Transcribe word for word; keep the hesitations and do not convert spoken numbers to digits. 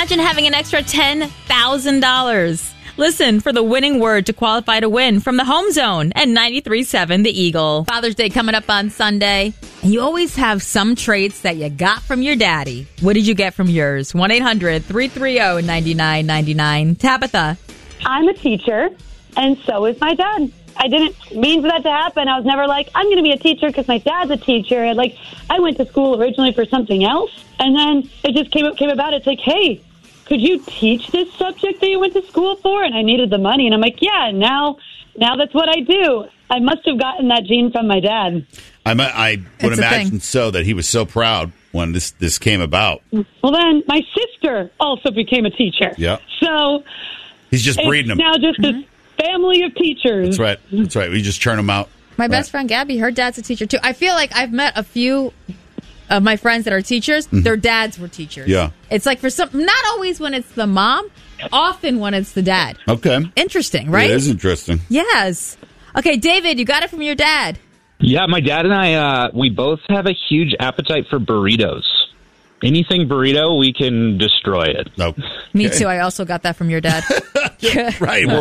Imagine having an extra ten thousand dollars. Listen for the winning word to qualify to win from the Home Zone and ninety-three point seven The Eagle. Father's Day coming up on Sunday. And you always have some traits that you got from your daddy. What did you get from yours? one eight hundred three three zero nine nine nine nine. Tabitha. I'm a teacher, and so is my dad. I didn't mean for that to happen. I was never like, I'm going to be a teacher because my dad's a teacher. And like, I went to school originally for something else, and then it just came came about. It's like, hey, could you teach this subject that you went to school for? And I needed the money, and I'm like, yeah. Now, now that's what I do. I must have gotten that gene from my dad. I I would It's a imagine thing. so that he was so proud when this this came about. Well, then my sister also became a teacher. Yeah. So He's just breeding it's them. now just a family of teachers. That's right. That's right. We just churn them out. My best Right. friend Gabby, her dad's a teacher too. I feel like I've met a few of my friends that are teachers. Their dads were teachers. Yeah. It's like for some, not always when it's the mom, often when it's the dad. Okay. Interesting, right? It is interesting. Yes. Okay, David, you got it from your dad. Yeah, my dad and I, uh, we both have a huge appetite for burritos. Anything burrito, we can destroy it. No. Me too. I also got that from your dad. Right.